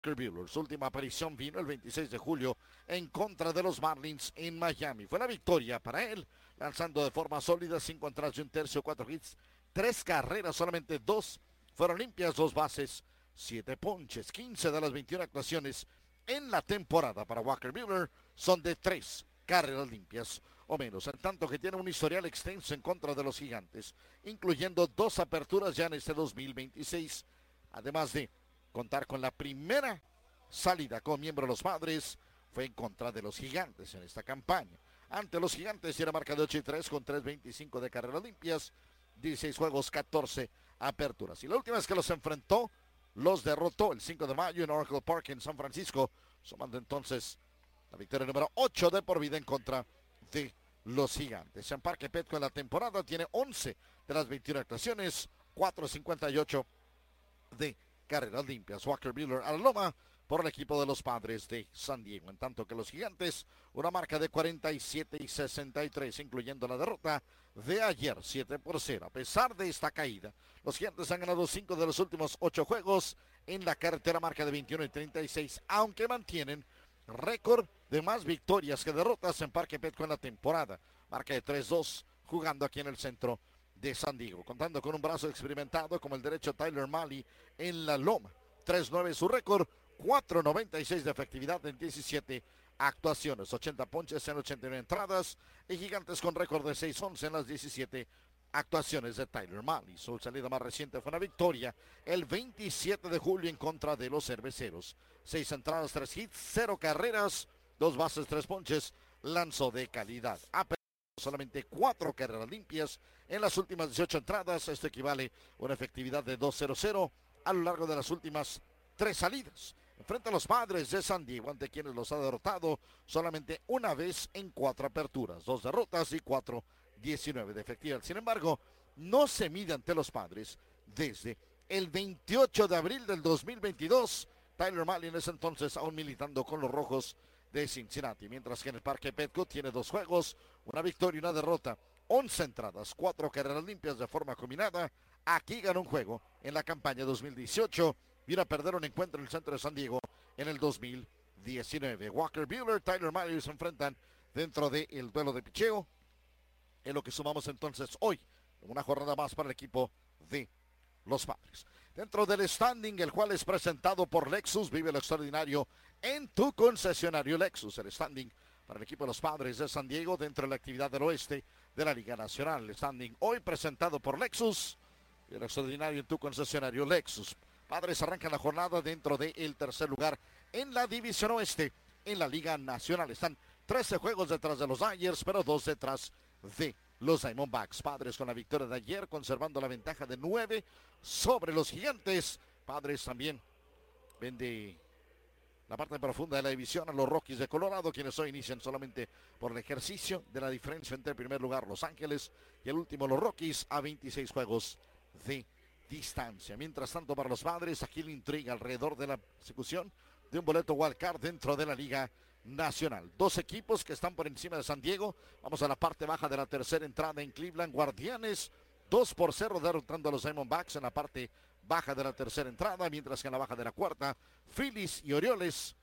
Buehler. Su última aparición vino el 26 de julio en contra de los Marlins en Miami. Fue la victoria para él, lanzando de forma sólida, 5 entradas y un tercio, 4 hits, 3 carreras, solamente 2 fueron limpias, 2 bases, 7 ponches. 15 de las 21 actuaciones en la temporada para Walker Buehler son de 3 carreras limpias o menos, en tanto que tiene un historial extenso en contra de los Gigantes, incluyendo 2 aperturas ya en este 2026, además de contar con la primera salida como miembro de los Padres, fue en contra de los Gigantes en esta campaña. Ante los Gigantes tiene marca de 8-3 con 3.25 de carreras limpias, 16 juegos, 14 aperturas. Y la última vez que los enfrentó, los derrotó el 5 de mayo en Oracle Park en San Francisco, sumando entonces la victoria número 8 de por vida en contra de los Gigantes. En Parque Petco en la temporada tiene 11 de las 21 actuaciones, 4.58 de carreras limpias. Walker Buehler a la loma por el equipo de los Padres de San Diego. En tanto que los Gigantes, una marca de 47-63, incluyendo la derrota de ayer, 7-0. A pesar de esta caída, los Gigantes han ganado 5 de los últimos 8 juegos en la carretera, marca de 21-36, aunque mantienen récord de más victorias que derrotas en Parque Petco en la temporada. Marca de 3-2, jugando aquí en el centro de San Diego, contando con un brazo experimentado como el derecho Tyler Mahle en la loma. 3-9 su récord, 4.96 de efectividad en 17 actuaciones, 80 ponches en 89 entradas, y Gigantes con récord de 6-11 en las 17 actuaciones de Tyler Mahle. Su salida más reciente fue una victoria el 27 de julio en contra de los Cerveceros. 6 entradas, 3 hits, 0 carreras, 2 bases, 3 ponches, lanzó de calidad. Solamente 4 carreras limpias en las últimas 18 entradas. Esto equivale a una efectividad de 2.00 a lo largo de las últimas 3 salidas. Enfrenta a los Padres de San Diego, ante quienes los ha derrotado solamente una vez en 4 aperturas, 2 derrotas y 4.19 de efectividad. Sin embargo, no se mide ante los Padres desde el 28 de abril del 2022. Tyler Mahle en ese entonces aún militando con los Rojos de Cincinnati, mientras que en el Parque Petco tiene 2 juegos, una victoria y una derrota, 11 entradas, 4 carreras limpias de forma combinada. Aquí ganó un juego en la campaña 2018, vino a perder un encuentro en el centro de San Diego en el 2019. Walker Buehler, Tyler Mahle se enfrentan dentro del duelo de picheo, en lo que sumamos entonces hoy, una jornada más para el equipo de los Padres. Dentro del standing, el cual es presentado por Lexus, vive lo extraordinario en tu concesionario Lexus. El standing para el equipo de los Padres de San Diego dentro de la actividad del oeste de la Liga Nacional. El standing hoy presentado por Lexus, vive lo extraordinario en tu concesionario Lexus. Padres arrancan la jornada dentro del tercer lugar en la división oeste en la Liga Nacional. Están 13 juegos detrás de los Dodgers, pero 2 detrás de los Diamondbacks. Padres con la victoria de ayer, conservando la ventaja de 9 sobre los Gigantes. Padres también vende la parte profunda de la división a los Rockies de Colorado, quienes hoy inician solamente por el ejercicio de la diferencia entre el primer lugar Los Ángeles y el último los Rockies a 26 juegos de distancia. Mientras tanto, para los Padres, aquí la intriga alrededor de la ejecución de un boleto wildcard dentro de la Liga Nacional. 2 equipos que están por encima de San Diego. Vamos a la parte baja de la tercera entrada en Cleveland. Guardianes 2-0 derrotando a los Diamondbacks en la parte baja de la tercera entrada, mientras que en la baja de la cuarta, Phillies y Orioles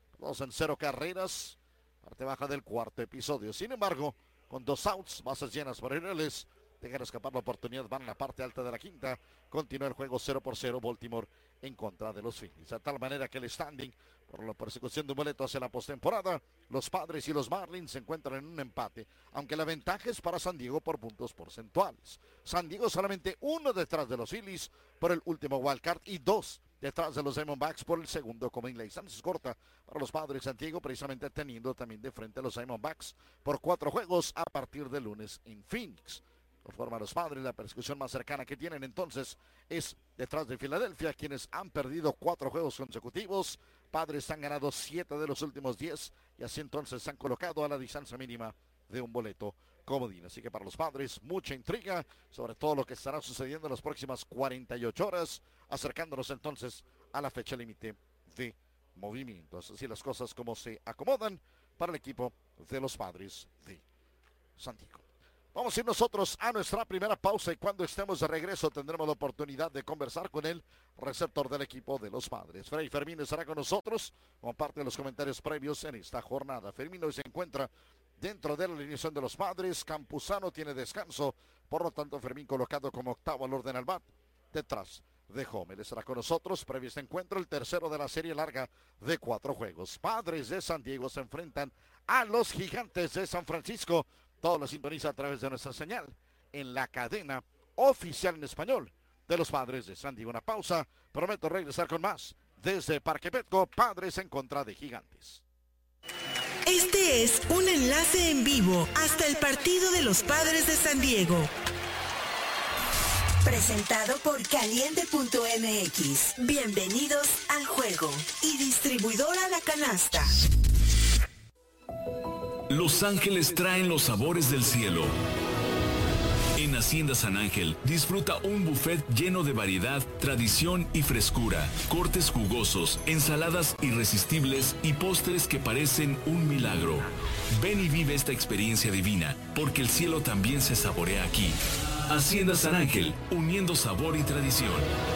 2-0 carreras, parte baja del cuarto episodio. Sin embargo, con 2 outs, bases llenas por Orioles, dejan escapar la oportunidad, van a la parte alta de la quinta, continúa el juego 0-0, Baltimore en contra de los Phillies. De tal manera que el standing por la persecución de un boleto hacia la postemporada, los Padres y los Marlins se encuentran en un empate, aunque la ventaja es para San Diego por puntos porcentuales. San Diego solamente 1 detrás de los Phillies por el último wildcard y 2 detrás de los Diamondbacks por el segundo coming. La distancia es corta para los Padres de San Diego, precisamente teniendo también de frente a los Diamondbacks por 4 juegos a partir de lunes en Phoenix. Por forma los Padres, la persecución más cercana que tienen entonces es detrás de Filadelfia, quienes han perdido 4 juegos consecutivos. Padres han ganado 7 de los últimos 10 y así entonces se han colocado a la distancia mínima de un boleto comodín. Así que para los Padres, mucha intriga sobre todo lo que estará sucediendo en las próximas 48 horas, acercándonos entonces a la fecha límite de movimientos. Así las cosas como se acomodan para el equipo de los Padres de San Diego. Vamos a ir nosotros a nuestra primera pausa y cuando estemos de regreso tendremos la oportunidad de conversar con el receptor del equipo de los Padres. Freddy Fermín estará con nosotros como parte de los comentarios previos en esta jornada. Fermín hoy se encuentra dentro de la alineación de los Padres. Campuzano tiene descanso, por lo tanto Fermín colocado como octavo al orden al bat detrás de Homer. Estará con nosotros previo a este encuentro, el tercero de la serie larga de 4 juegos. Padres de San Diego se enfrentan a los Gigantes de San Francisco. Todo lo sintoniza a través de nuestra señal en la cadena oficial en español de los Padres de San Diego. Una pausa, prometo regresar con más desde Parque Petco, Padres en contra de Gigantes. Este es un enlace en vivo hasta el partido de los Padres de San Diego. Presentado por Caliente.mx. Bienvenidos al juego. Y distribuidora La Canasta. Los Ángeles traen los sabores del cielo. En Hacienda San Ángel, disfruta un buffet lleno de variedad, tradición y frescura, cortes jugosos, ensaladas irresistibles y postres que parecen un milagro. Ven y vive esta experiencia divina, porque el cielo también se saborea aquí. Hacienda San Ángel, uniendo sabor y tradición.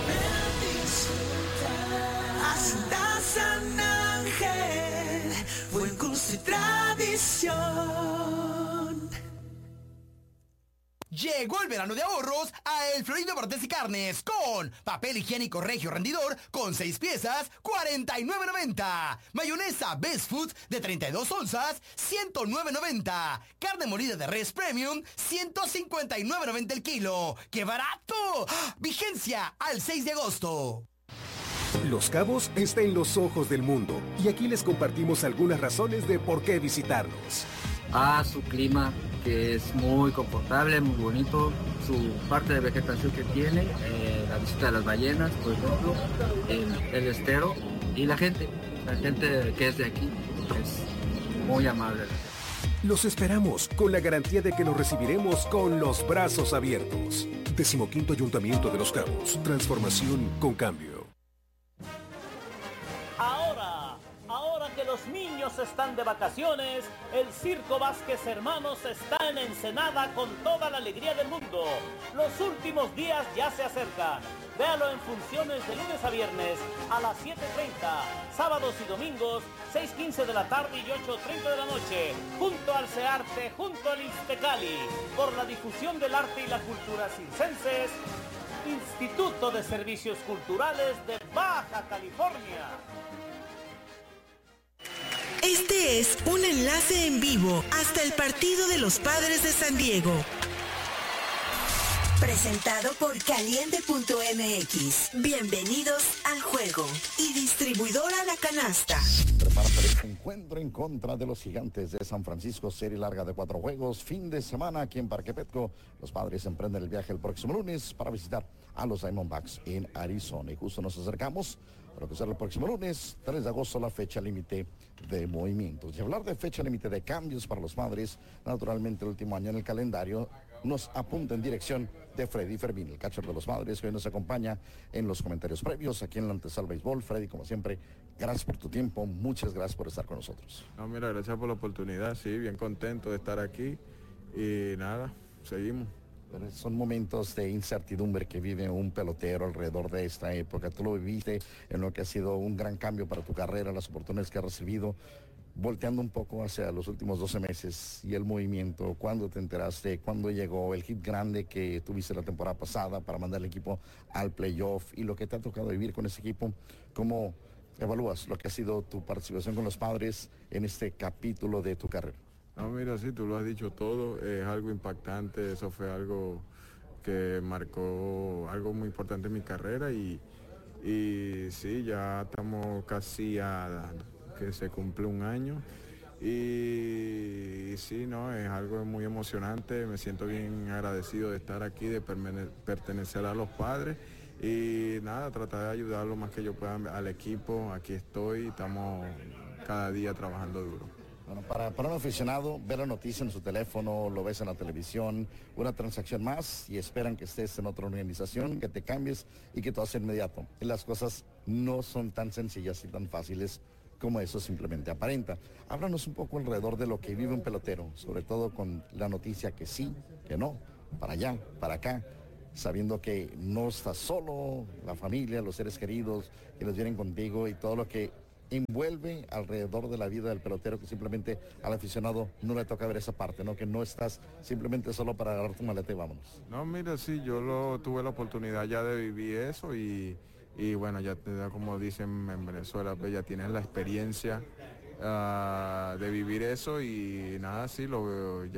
Hacienda San Ángel, buen gusto y tradición. Llegó el verano de ahorros a El Florido Barrotes y Carnes con papel higiénico Regio Rendidor con 6 piezas, $49.90. Mayonesa Best Food de 32 onzas, $109.90. Carne molida de res premium, $159.90 el kilo. ¡Qué barato! ¡Ah! Vigencia al 6 de agosto. Los Cabos está en los ojos del mundo y aquí les compartimos algunas razones de por qué visitarnos. Su clima, que es muy confortable, muy bonito, su parte de vegetación que tiene, la visita de las ballenas, por ejemplo, el estero y la gente que es de aquí es muy amable. Los esperamos con la garantía de que los recibiremos con los brazos abiertos. 15º Ayuntamiento de Los Cabos. Transformación con cambio. Ahora que los niños están de vacaciones, el Circo Vázquez Hermanos está en Ensenada con toda la alegría del mundo. Los últimos días ya se acercan. Véalo en funciones de lunes a viernes a las 7:30, sábados y domingos 6:15 de la tarde y 8:30 de la noche, junto al CEARTE, junto al Ixtecali, por la difusión del arte y la cultura circenses, Instituto de Servicios Culturales de Baja California. Este es un enlace en vivo hasta el partido de los Padres de San Diego. Presentado por Caliente.mx. Bienvenidos al juego. Y distribuidora La Canasta. Prepara para este encuentro en contra de los Gigantes de San Francisco. Serie larga de 4 juegos. Fin de semana aquí en Parque Petco. Los Padres emprenden el viaje el próximo lunes para visitar a los Diamondbacks en Arizona. Y justo nos acercamos a lo que será el próximo lunes, 3 de agosto, la fecha límite de movimientos. Y hablar de fecha límite de cambios para los Padres, naturalmente el último año en el calendario nos apunta en dirección de Freddy Fermín, el catcher de los Padres, que hoy nos acompaña en los comentarios previos aquí en la Antesala Béisbol. Freddy, como siempre, gracias por tu tiempo, muchas gracias por estar con nosotros. No, mira, gracias por la oportunidad, sí, bien contento de estar aquí y nada, seguimos. Pero son momentos de incertidumbre que vive un pelotero alrededor de esta época. Tú lo viviste en lo que ha sido un gran cambio para tu carrera, las oportunidades que has recibido, volteando un poco hacia los últimos 12 meses y el movimiento. ¿Cuándo te enteraste? ¿Cuándo llegó el hit grande que tuviste la temporada pasada para mandar al equipo al playoff? Y lo que te ha tocado vivir con ese equipo, ¿cómo evalúas lo que ha sido tu participación con los Padres en este capítulo de tu carrera? No, mira, sí, tú lo has dicho todo, es algo impactante, eso fue algo que marcó algo muy importante en mi carrera y sí, ya estamos casi a que se cumple un año y sí, no, es algo muy emocionante, me siento bien agradecido de estar aquí, de pertenecer a los Padres y nada, tratar de ayudar lo más que yo pueda al equipo, aquí estoy, estamos cada día trabajando duro. Bueno, para un aficionado, ver la noticia en su teléfono, lo ves en la televisión, una transacción más y esperan que estés en otra organización, que te cambies y que todo sea inmediato. Y las cosas no son tan sencillas y tan fáciles como eso simplemente aparenta. Háblanos un poco alrededor de lo que vive un pelotero, sobre todo con la noticia que sí, que no, para allá, para acá, sabiendo que no estás solo, la familia, los seres queridos que los vienen contigo y todo lo que envuelve alrededor de la vida del pelotero, que simplemente al aficionado no le toca ver esa parte, ¿no? Que no estás simplemente solo para agarrar tu maleta y vámonos. No, mira, sí, tuve la oportunidad ya de vivir eso y bueno, ya como dicen en Venezuela, pues ya tienes la experiencia de vivir eso y nada, sí, lo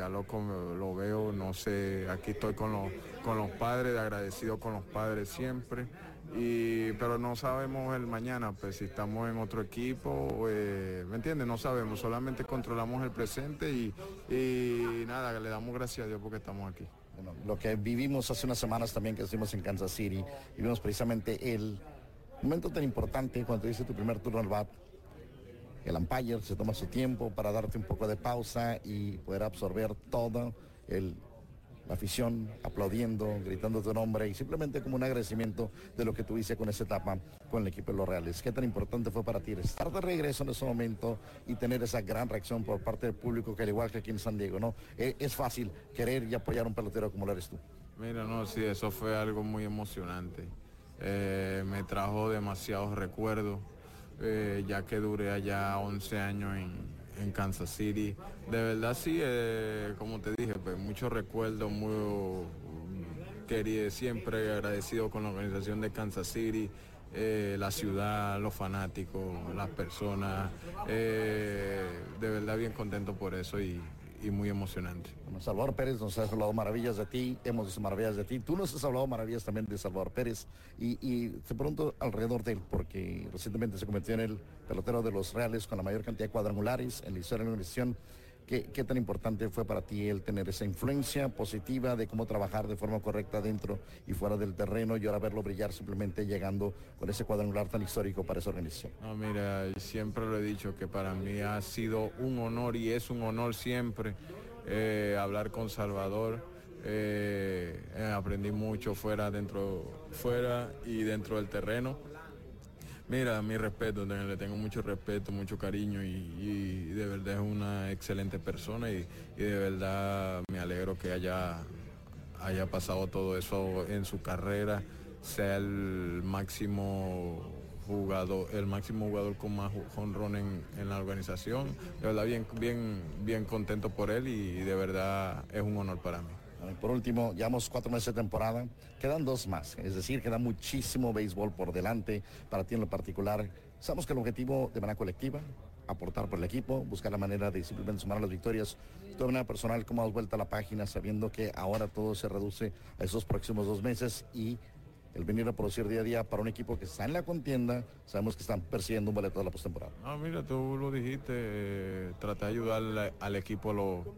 veo, no sé, aquí estoy con los padres, agradecido con los padres siempre, pero no sabemos el mañana, pues si estamos en otro equipo, ¿me entiendes? No sabemos, solamente controlamos el presente y nada, le damos gracias a Dios porque estamos aquí. Bueno, lo que vivimos hace unas semanas también que estuvimos en Kansas City, y vimos precisamente el momento tan importante cuando dice tu primer turno al bat. El umpire se toma su tiempo para darte un poco de pausa y poder absorber todo la afición aplaudiendo, gritando tu nombre y simplemente como un agradecimiento de lo que tuviste con esa etapa con el equipo de los Reales. ¿Qué tan importante fue para ti estar de regreso en ese momento y tener esa gran reacción por parte del público que al igual que aquí en San Diego, ¿no? Es fácil querer y apoyar a un pelotero como lo eres tú. Mira, no, sí, eso fue algo muy emocionante. Me trajo demasiados recuerdos. Ya que duré allá 11 años en Kansas City. De verdad sí, como te dije, pues, muchos recuerdos, muy querido, siempre agradecido con la organización de Kansas City, la ciudad, los fanáticos, las personas, de verdad bien contento por eso y muy emocionante. Bueno, Salvador Pérez nos has hablado maravillas de ti, hemos visto maravillas de ti, tú nos has hablado maravillas también de Salvador Pérez y te pregunto alrededor de él, porque recientemente se convirtió en el pelotero de los Reales con la mayor cantidad de cuadrangulares en la historia de la organización. ¿Qué tan importante fue para ti el tener esa influencia positiva de cómo trabajar de forma correcta dentro y fuera del terreno y ahora verlo brillar simplemente llegando con ese cuadrangular tan histórico para esa organización? No, mira, siempre lo he dicho que para mí ha sido un honor y es un honor siempre hablar con Salvador. Aprendí mucho fuera y dentro del terreno. Mira, mi respeto, le tengo mucho respeto, mucho cariño y de verdad es una excelente persona y de verdad me alegro que haya pasado todo eso en su carrera, sea el máximo jugador con más jonrón en la organización. De verdad bien contento por él y de verdad es un honor para mí. Por último, llevamos 4 meses de temporada, quedan 2 más, es decir, queda muchísimo béisbol por delante para ti en lo particular. Sabemos que el objetivo de manera colectiva, aportar por el equipo, buscar la manera de simplemente sumar las victorias. Tú de manera personal, ¿cómo has vuelto a la página sabiendo que ahora todo se reduce a esos próximos 2 meses y el venir a producir día a día para un equipo que está en la contienda, sabemos que están persiguiendo un boleto de la postemporada? No, mira, tú lo dijiste, traté de ayudar al equipo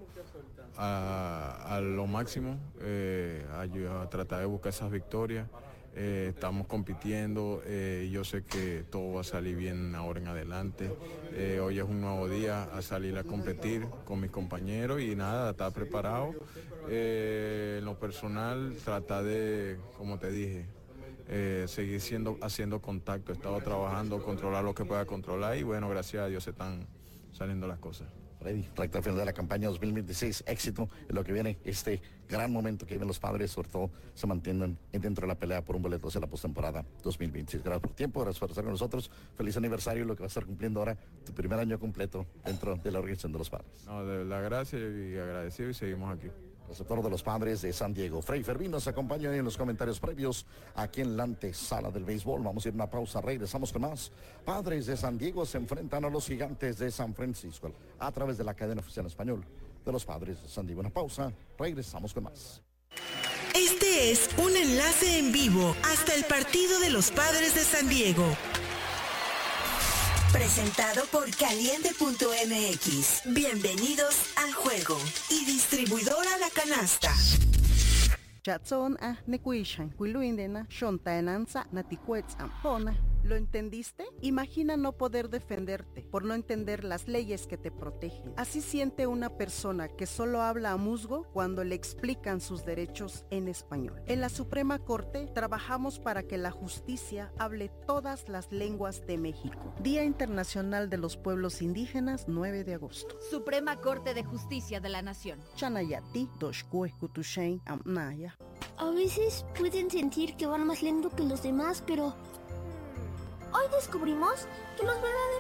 a lo máximo, a tratar de buscar esas victorias. Estamos compitiendo, yo sé que todo va a salir bien ahora en adelante. Hoy es un nuevo día a salir a competir con mis compañeros y nada, estar preparado. En lo personal, tratar de, como te dije, seguir haciendo contacto. He estado trabajando, controlar lo que pueda controlar y bueno, gracias a Dios se están saliendo las cosas. Freddy, recta final de la campaña 2026, éxito en lo que viene, este gran momento que viven los Padres, sobre todo se mantienen dentro de la pelea por un boleto hacia la postemporada 2026. Gracias por tiempo, gracias por estar con nosotros, feliz aniversario, lo que va a estar cumpliendo ahora tu primer año completo dentro de la organización de los Padres. No, de verdad, gracias y agradecido y seguimos aquí. Receptor de los Padres de San Diego, Freddy Fermín, nos acompaña en los comentarios previos aquí en la antesala del béisbol. Vamos a ir a una pausa, regresamos con más. Padres de San Diego se enfrentan a los Gigantes de San Francisco a través de la cadena oficial español de los Padres de San Diego. Una pausa, regresamos con más. Este es un enlace en vivo hasta el partido de los Padres de San Diego. Presentado por Caliente.mx. Bienvenidos al juego. Y distribuidora La Canasta. Chatson a nekuishan, kuiluindena, shontaenanza, naticuetz ampona. ¿Lo entendiste? Imagina no poder defenderte por no entender las leyes que te protegen. Así siente una persona que solo habla a musgo cuando le explican sus derechos en español. En la Suprema Corte trabajamos para que la justicia hable todas las lenguas de México. Día Internacional de los Pueblos Indígenas, 9 de agosto. Suprema Corte de Justicia de la Nación. Chanayati, Doshkue, Kutushain, Amnaya. A veces pueden sentir que van más lento que los demás, pero hoy descubrimos que los verdaderos